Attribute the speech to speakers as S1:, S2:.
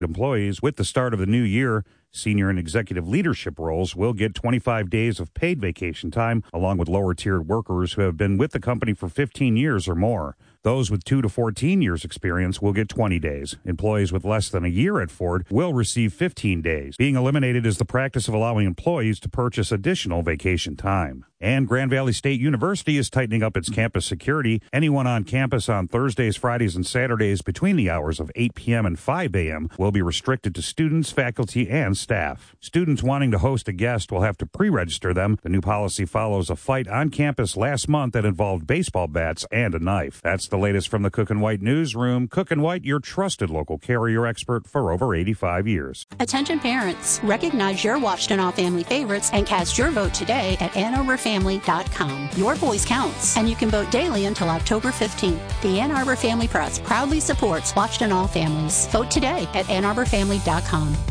S1: Employees with the start of the new year, senior and executive leadership roles will get 25 days of paid vacation time, along with lower-tiered workers who have been with the company for 15 years or more. Those with 2 to 14 years experience will get 20 days. Employees with less than a year at Ford will receive 15 days. Being eliminated is the practice of allowing employees to purchase additional vacation time. And Grand Valley State University is tightening up its campus security. Anyone on campus on Thursdays, Fridays, and Saturdays between the hours of 8 p.m. and 5 a.m. will be restricted to students, faculty, and staff. Students wanting to host a guest will have to pre-register them. The new policy follows a fight on campus last month that involved baseball bats and a knife. That's the latest from the Cook and White newsroom. Cook and White, your trusted local carrier expert for over 85 years.
S2: Attention parents, recognize your Washtenaw family favorites and cast your vote today at AnnArborFamily.com. Your voice counts, and you can vote daily until October 15th. The Ann Arbor Family Press proudly supports Washtenaw families. Vote today at AnnArborFamily.com.